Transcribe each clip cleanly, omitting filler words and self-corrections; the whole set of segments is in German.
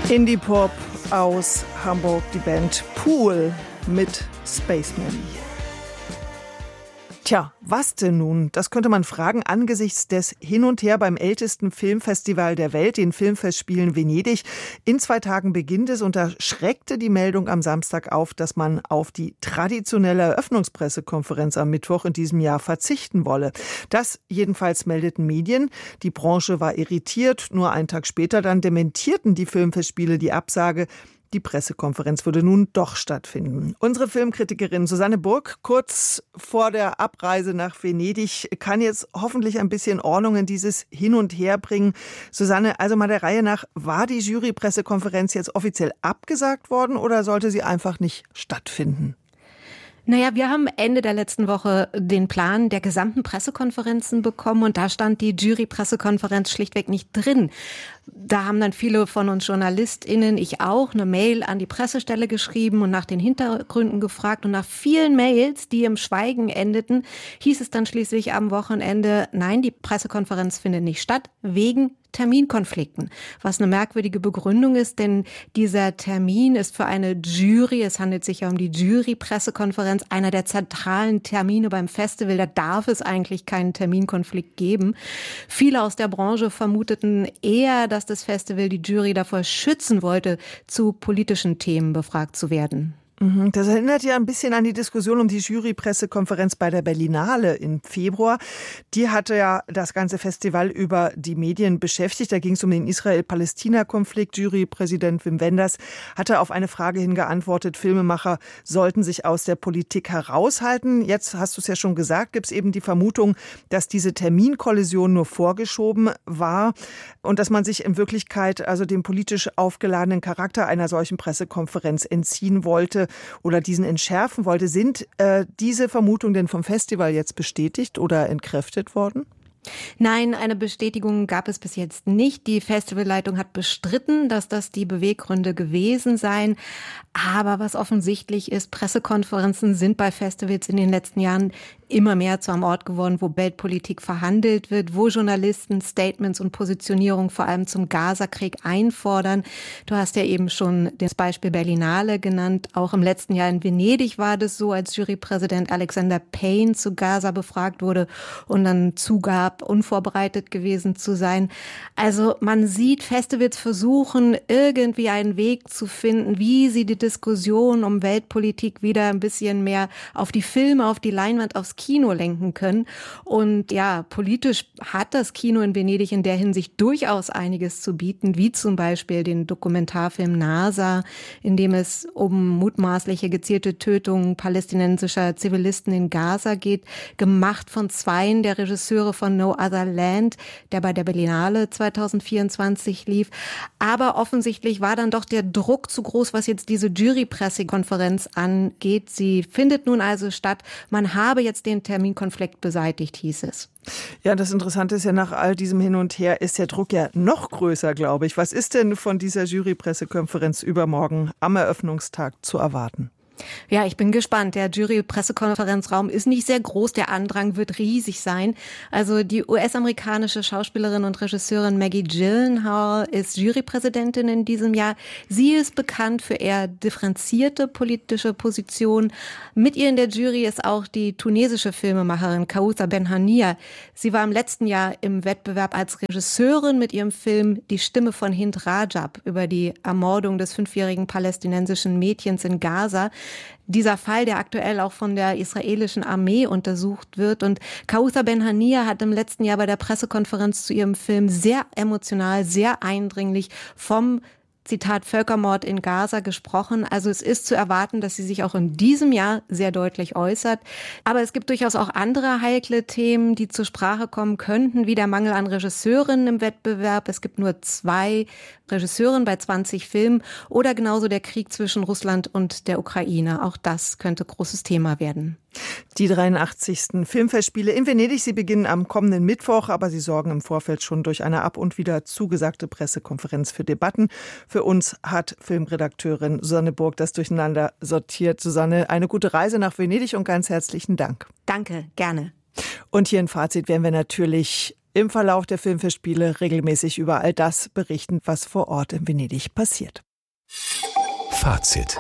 Indie-Pop aus Hamburg, die Band Pool mit Spaceman. Tja, was denn nun? Das könnte man fragen angesichts des Hin und Her beim ältesten Filmfestival der Welt, den Filmfestspielen Venedig. In 2 Tagen beginnt es und da schreckte die Meldung am Samstag auf, dass man auf die traditionelle Eröffnungspressekonferenz am Mittwoch in diesem Jahr verzichten wolle. Das jedenfalls meldeten Medien. Die Branche war irritiert. Nur einen Tag später dann dementierten die Filmfestspiele die Absage. Die Pressekonferenz würde nun doch stattfinden. Unsere Filmkritikerin Susanne Burg, kurz vor der Abreise nach Venedig, kann jetzt hoffentlich ein bisschen Ordnung in dieses Hin und Her bringen. Susanne, also mal der Reihe nach, war die Jury-Pressekonferenz jetzt offiziell abgesagt worden oder sollte sie einfach nicht stattfinden? Naja, wir haben Ende der letzten Woche den Plan der gesamten Pressekonferenzen bekommen und da stand die Jury-Pressekonferenz schlichtweg nicht drin. Da haben dann viele von uns JournalistInnen, ich auch, eine Mail an die Pressestelle geschrieben und nach den Hintergründen gefragt. Und nach vielen Mails, die im Schweigen endeten, hieß es dann schließlich am Wochenende, nein, die Pressekonferenz findet nicht statt, wegen Terminkonflikten. Was eine merkwürdige Begründung ist, denn dieser Termin ist für eine Jury, es handelt sich ja um die Jury-Pressekonferenz, einer der zentralen Termine beim Festival. Da darf es eigentlich keinen Terminkonflikt geben. Viele aus der Branche vermuteten eher, dass das Festival die Jury davor schützen wollte, zu politischen Themen befragt zu werden. Das erinnert ja ein bisschen an die Diskussion um die Jury-Pressekonferenz bei der Berlinale im Februar. Die hatte ja das ganze Festival über die Medien beschäftigt. Da ging es um den Israel-Palästina-Konflikt. Jurypräsident Wim Wenders hatte auf eine Frage hin geantwortet, Filmemacher sollten sich aus der Politik heraushalten. Jetzt hast du es ja schon gesagt, gibt es eben die Vermutung, dass diese Terminkollision nur vorgeschoben war und dass man sich in Wirklichkeit also dem politisch aufgeladenen Charakter einer solchen Pressekonferenz entziehen wollte oder diesen entschärfen wollte. Sind diese Vermutungen denn vom Festival jetzt bestätigt oder entkräftet worden? Nein, eine Bestätigung gab es bis jetzt nicht. Die Festivalleitung hat bestritten, dass das die Beweggründe gewesen seien. Aber was offensichtlich ist, Pressekonferenzen sind bei Festivals in den letzten Jahren immer mehr zu einem Ort geworden, wo Weltpolitik verhandelt wird, wo Journalisten Statements und Positionierung vor allem zum Gaza-Krieg einfordern. Du hast ja eben schon das Beispiel Berlinale genannt. Auch im letzten Jahr in Venedig war das so, als Jurypräsident Alexander Payne zu Gaza befragt wurde und dann zugab, unvorbereitet gewesen zu sein. Also man sieht, Festivals versuchen irgendwie einen Weg zu finden, wie sie die Diskussion um Weltpolitik wieder ein bisschen mehr auf die Filme, auf die Leinwand, aufs Kino lenken können. Und ja, politisch hat das Kino in Venedig in der Hinsicht durchaus einiges zu bieten, wie zum Beispiel den Dokumentarfilm NASA, in dem es um mutmaßliche gezielte Tötungen palästinensischer Zivilisten in Gaza geht, gemacht von zweien der Regisseure von No Other Land, der bei der Berlinale 2024 lief. Aber offensichtlich war dann doch der Druck zu groß, was jetzt diese Jury-Pressekonferenz angeht. Sie findet nun also statt. Man habe jetzt den Terminkonflikt beseitigt, hieß es. Ja, das Interessante ist ja, nach all diesem Hin und Her ist der Druck ja noch größer, glaube ich. Was ist denn von dieser Jury-Pressekonferenz übermorgen am Eröffnungstag zu erwarten? Ja, ich bin gespannt. Der Jury-Pressekonferenzraum ist nicht sehr groß. Der Andrang wird riesig sein. Also die US-amerikanische Schauspielerin und Regisseurin Maggie Gyllenhaal ist Jurypräsidentin in diesem Jahr. Sie ist bekannt für eher differenzierte politische Positionen. Mit ihr in der Jury ist auch die tunesische Filmemacherin Kaouta Benhania. Sie war im letzten Jahr im Wettbewerb als Regisseurin mit ihrem Film Die Stimme von Hind Rajab über die Ermordung des 5-jährigen palästinensischen Mädchens in Gaza. Dieser Fall, der aktuell auch von der israelischen Armee untersucht wird. Und Kaouta Benhania hat im letzten Jahr bei der Pressekonferenz zu ihrem Film sehr emotional, sehr eindringlich vom Zitat Völkermord in Gaza gesprochen. Also es ist zu erwarten, dass sie sich auch in diesem Jahr sehr deutlich äußert. Aber es gibt durchaus auch andere heikle Themen, die zur Sprache kommen könnten, wie der Mangel an Regisseurinnen im Wettbewerb. Es gibt nur 2 Regisseurinnen bei 20 Filmen oder genauso der Krieg zwischen Russland und der Ukraine. Auch das könnte großes Thema werden. Die 83. Filmfestspiele in Venedig, sie beginnen am kommenden Mittwoch, aber sie sorgen im Vorfeld schon durch eine ab und wieder zugesagte Pressekonferenz für Debatten. Für uns hat Filmredakteurin Susanne Burg das durcheinander sortiert. Susanne, eine gute Reise nach Venedig und ganz herzlichen Dank. Danke, gerne. Und hier ein Fazit werden wir natürlich im Verlauf der Filmfestspiele regelmäßig über all das berichten, was vor Ort in Venedig passiert. Fazit.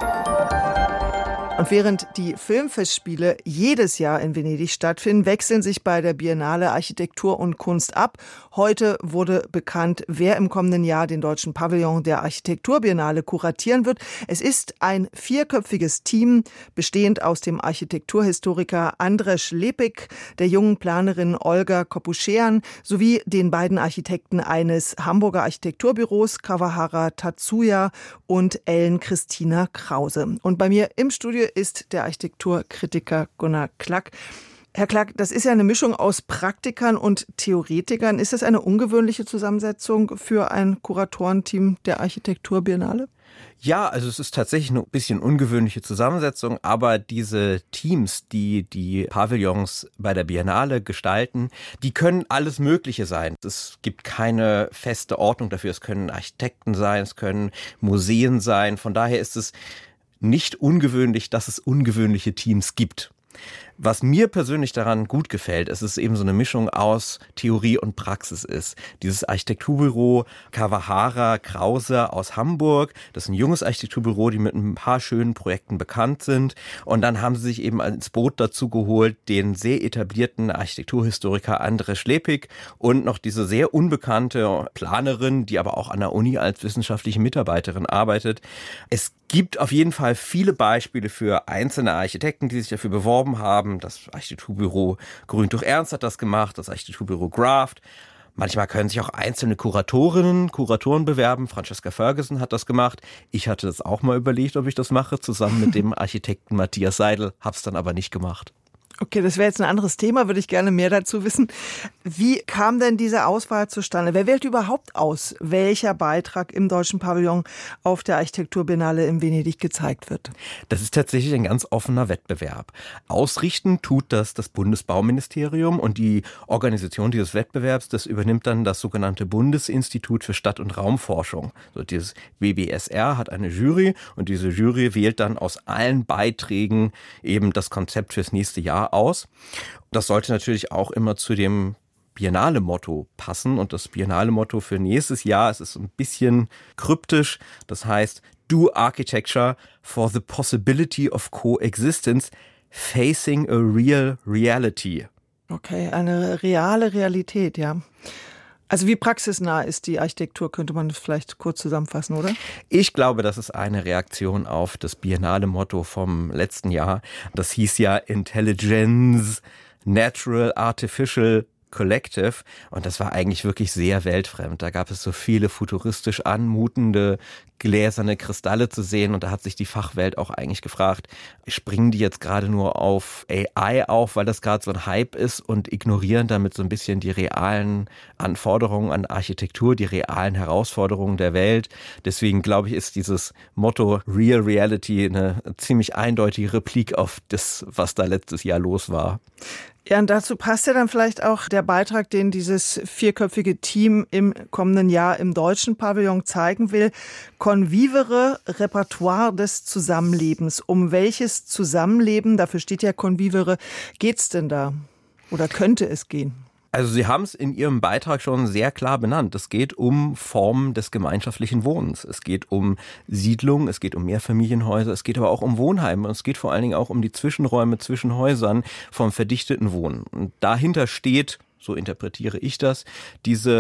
Und während die Filmfestspiele jedes Jahr in Venedig stattfinden, wechseln sich bei der Biennale Architektur und Kunst ab. Heute wurde bekannt, wer im kommenden Jahr den deutschen Pavillon der Architekturbiennale kuratieren wird. Es ist ein 4-köpfiges Team, bestehend aus dem Architekturhistoriker Andrzej Lepik, der jungen Planerin Olga Kopuschean sowie den beiden Architekten eines Hamburger Architekturbüros, Kawahara Tatsuya und Ellen Christina Krause. Und bei mir im Studio ist der Architekturkritiker Gunnar Klack. Herr Klack, das ist ja eine Mischung aus Praktikern und Theoretikern. Ist das eine ungewöhnliche Zusammensetzung für ein Kuratorenteam der Architekturbiennale? Ja, also es ist tatsächlich eine bisschen ungewöhnliche Zusammensetzung, aber diese Teams, die Pavillons bei der Biennale gestalten, die können alles Mögliche sein. Es gibt keine feste Ordnung dafür. Es können Architekten sein, es können Museen sein. Von daher ist es nicht ungewöhnlich, dass es ungewöhnliche Teams gibt. Was mir persönlich daran gut gefällt, ist, dass es eben so eine Mischung aus Theorie und Praxis ist. Dieses Architekturbüro Kawahara Krause aus Hamburg, das ist ein junges Architekturbüro, die mit ein paar schönen Projekten bekannt sind. Und dann haben sie sich eben ins Boot dazu geholt, den sehr etablierten Architekturhistoriker Andrzej Lepik und noch diese sehr unbekannte Planerin, die aber auch an der Uni als wissenschaftliche Mitarbeiterin arbeitet. Es gibt auf jeden Fall viele Beispiele für einzelne Architekten, die sich dafür beworben haben. Das Architekturbüro Grüntuch Ernst hat das gemacht, das Architekturbüro Graft. Manchmal können sich auch einzelne Kuratoren bewerben. Francesca Ferguson hat das gemacht. Ich hatte das auch mal überlegt, ob ich das mache, zusammen mit dem Architekten Matthias Seidel, hab's dann aber nicht gemacht. Okay, das wäre jetzt ein anderes Thema, würde ich gerne mehr dazu wissen. Wie kam denn diese Auswahl zustande? Wer wählt überhaupt aus, welcher Beitrag im Deutschen Pavillon auf der Architekturbiennale in Venedig gezeigt wird? Das ist tatsächlich ein ganz offener Wettbewerb. Ausrichten tut das Bundesbauministerium und die Organisation dieses Wettbewerbs, das übernimmt dann das sogenannte Bundesinstitut für Stadt- und Raumforschung. So, dieses BBSR hat eine Jury und diese Jury wählt dann aus allen Beiträgen eben das Konzept fürs nächste Jahr aus. Das sollte natürlich auch immer zu dem Biennale-Motto passen. Und das Biennale-Motto für nächstes Jahr, es ist ein bisschen kryptisch, das heißt Do Architecture for the Possibility of Coexistence, Facing a Real Reality. Okay, eine reale Realität, ja. Also wie praxisnah ist die Architektur, könnte man das vielleicht kurz zusammenfassen, oder? Ich glaube, das ist eine Reaktion auf das Biennale-Motto vom letzten Jahr. Das hieß ja Intelligence, Natural, Artificial, Collective. Und das war eigentlich wirklich sehr weltfremd. Da gab es so viele futuristisch anmutende gläserne Kristalle zu sehen. Und da hat sich die Fachwelt auch eigentlich gefragt, springen die jetzt gerade nur auf AI auf, weil das gerade so ein Hype ist und ignorieren damit so ein bisschen die realen Anforderungen an Architektur, die realen Herausforderungen der Welt. Deswegen glaube ich, ist dieses Motto Real Reality eine ziemlich eindeutige Replik auf das, was da letztes Jahr los war. Ja, und dazu passt ja dann vielleicht auch der Beitrag, den dieses 4-köpfige Team im kommenden Jahr im Deutschen Pavillon zeigen will. Convivere, Repertoire des Zusammenlebens. Um welches Zusammenleben, dafür steht ja Convivere, geht's denn da? Oder könnte es gehen? Also Sie haben es in Ihrem Beitrag schon sehr klar benannt. Es geht um Formen des gemeinschaftlichen Wohnens. Es geht um Siedlungen, es geht um Mehrfamilienhäuser, es geht aber auch um Wohnheime. Und es geht vor allen Dingen auch um die Zwischenräume zwischen Häusern vom verdichteten Wohnen. Und dahinter steht, so interpretiere ich das, diese